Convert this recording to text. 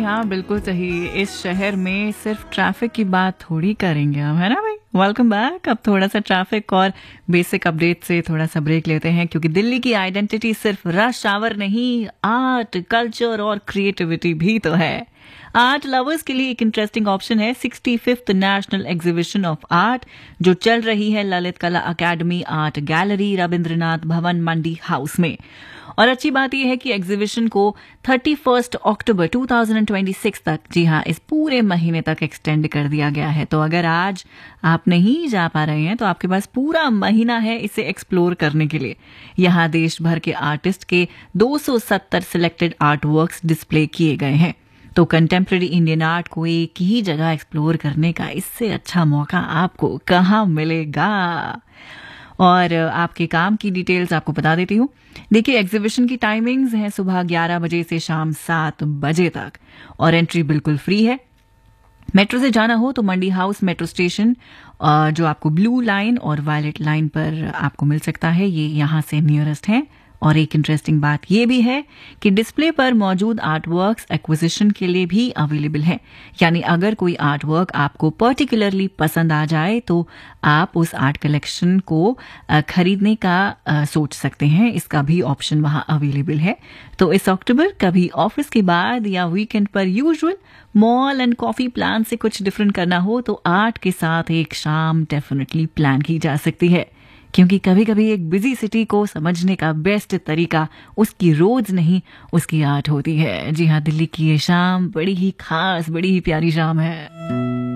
हाँ, बिल्कुल सही। इस शहर में सिर्फ ट्रैफिक की बात थोड़ी करेंगे हम, है ना भाई। Welcome back. अब थोड़ा सा ट्रैफिक और बेसिक अपडेट से थोड़ा सा ब्रेक लेते हैं, क्योंकि दिल्ली की आइडेंटिटी सिर्फ रश आवर नहीं, आर्ट, कल्चर और क्रिएटिविटी भी तो है। आर्ट लवर्स के लिए एक इंटरेस्टिंग ऑप्शन है 65th national exhibition of art, जो चल रही है ललित कला अकेडमी आर्ट गैलरी, रविंद्रनाथ भवन, मंडी हाउस में। और अच्छी बात यह है कि एग्जीबिशन को 31 अक्टूबर 2026 तक, जी हाँ, इस पूरे महीने तक एक्सटेंड कर दिया गया है। तो अगर आज आप नहीं जा पा रहे हैं तो आपके पास पूरा महीना है इसे एक्सप्लोर करने के लिए। यहाँ देश भर के आर्टिस्ट के 270 सिलेक्टेड आर्ट वर्क्स डिस्प्ले किए गए हैं। तो कंटेम्प्रेरी इंडियन आर्ट को एक ही जगह एक्सप्लोर करने का इससे अच्छा मौका आपको कहाँ मिलेगा। और आपके काम की डिटेल्स आपको बता देती हूँ। देखिए, एग्जीबिशन की टाइमिंग्स हैं सुबह 11 बजे से शाम 7 बजे तक, और एंट्री बिल्कुल फ्री है। मेट्रो से जाना हो तो मंडी हाउस मेट्रो स्टेशन, जो आपको ब्लू लाइन और वायलेट लाइन पर आपको मिल सकता है, ये यहाँ से नियरेस्ट है। और एक इंटरेस्टिंग बात यह भी है कि डिस्प्ले पर मौजूद आर्ट वर्क्स एक्विजिशन के लिए भी अवेलेबल है। यानी अगर कोई आर्ट वर्क आपको पर्टिकुलरली पसंद आ जाए तो आप उस आर्ट कलेक्शन को खरीदने का सोच सकते हैं। इसका भी ऑप्शन वहां अवेलेबल है। तो इस अक्टूबर कभी ऑफिस के बाद या वीकेंड पर usual mall and coffee plan से कुछ डिफरेंट करना हो तो आर्ट के साथ एक शाम डेफिनेटली प्लान की जा सकती है। क्योंकि कभी कभी एक बिजी सिटी को समझने का बेस्ट तरीका उसकी रोड्स नहीं, उसकी आर्ट होती है। जी हाँ, दिल्ली की ये शाम बड़ी ही खास, बड़ी ही प्यारी शाम है।